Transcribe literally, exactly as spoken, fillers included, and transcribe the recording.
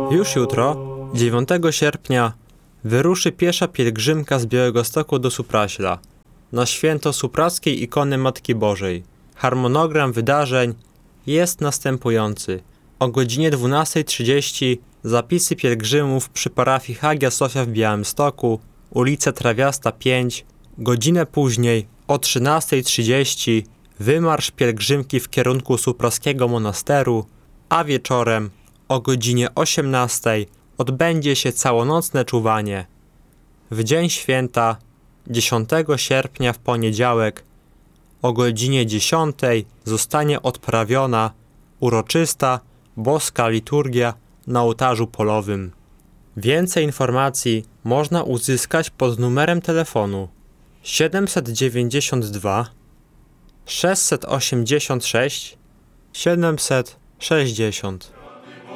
Już jutro, dziewiątego sierpnia, wyruszy piesza pielgrzymka z Białegostoku do Supraśla na święto Supraskiej Ikony Matki Bożej. Harmonogram wydarzeń jest następujący. O godzinie dwunastej trzydzieści zapisy pielgrzymów przy parafii Hagia Sofia w Białymstoku, ulica Trawiasta pięć. Godzinę później, o trzynastej trzydzieści, wymarsz pielgrzymki w kierunku Supraskiego Monasteru, a wieczorem o godzinie osiemnastej odbędzie się całonocne czuwanie. W dzień święta, dziesiątego sierpnia w poniedziałek, o godzinie dziesiątej zostanie odprawiona uroczysta boska liturgia na ołtarzu polowym. Więcej informacji można uzyskać pod numerem telefonu siedemset dziewięćdziesiąt dwa sześćset osiemdziesiąt sześć siedemset sześćdziesiąt.